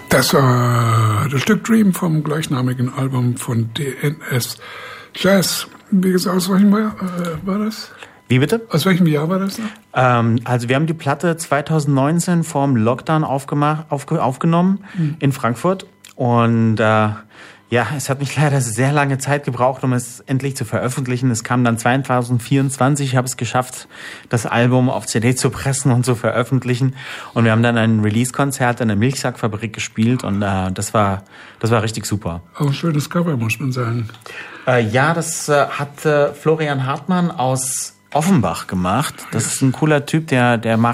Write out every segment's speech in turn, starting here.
Das war das Stück Dream vom gleichnamigen Album von DNS Jazz. Wie gesagt, aus welchem Jahr war das? Wie bitte? Aus welchem Jahr war das noch? Also wir haben die Platte 2019 vorm Lockdown aufgenommen in Frankfurt. Und es hat mich leider sehr lange Zeit gebraucht, um es endlich zu veröffentlichen. Es kam dann 2024, ich habe es geschafft, das Album auf CD zu pressen und zu veröffentlichen. Und wir haben dann ein Release-Konzert in der Milchsackfabrik gespielt und das war richtig super. Auch ein schönes Cover, muss man sagen. Das hat Florian Hartmann aus Offenbach gemacht. Das ist ein cooler Typ, der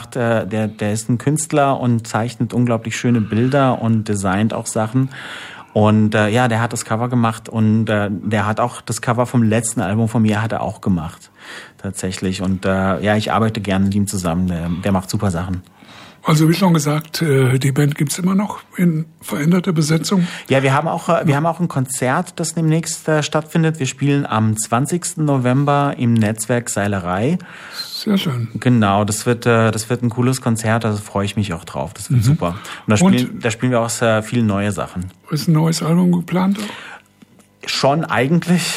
ist ein Künstler und zeichnet unglaublich schöne Bilder und designt auch Sachen. Und der hat das Cover gemacht und der hat auch das Cover vom letzten Album von mir hat er auch gemacht, tatsächlich. Und ich arbeite gerne mit ihm zusammen. Der macht super Sachen. Also wie schon gesagt, die Band gibt's immer noch in veränderter Besetzung? Ja, wir haben auch ein Konzert, das demnächst stattfindet. Wir spielen am 20. November im Netzwerk Seilerei. Sehr schön. Genau, das wird ein cooles Konzert, da freue ich mich auch drauf. Das wird super. Und da spielen wir auch sehr viele neue Sachen. Ist ein neues Album geplant auch? Schon eigentlich.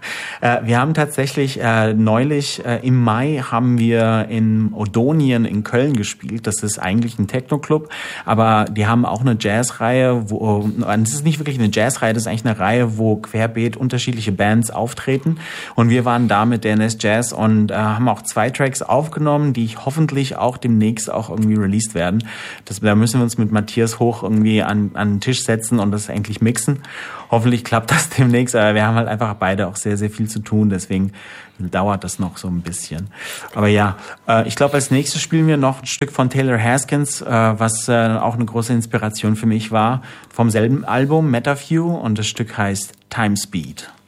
Wir haben tatsächlich neulich im Mai haben wir in Odonien in Köln gespielt. Das ist eigentlich ein Techno-Club, aber die haben auch eine Jazzreihe, das ist nicht wirklich eine Jazzreihe, das ist eigentlich eine Reihe, wo querbeet unterschiedliche Bands auftreten. Und wir waren da mit DNS Jazz und haben auch 2 Tracks aufgenommen, die hoffentlich auch demnächst auch irgendwie released werden. Da müssen wir uns mit Matthias Hoch irgendwie an den Tisch setzen und das endlich mixen. Hoffentlich klappt das demnächst, aber wir haben halt einfach beide auch sehr, sehr viel zu tun, deswegen dauert das noch so ein bisschen. Aber ich glaube, als nächstes spielen wir noch ein Stück von Taylor Haskins, was auch eine große Inspiration für mich war, vom selben Album, Metaview, und das Stück heißt Time Speed.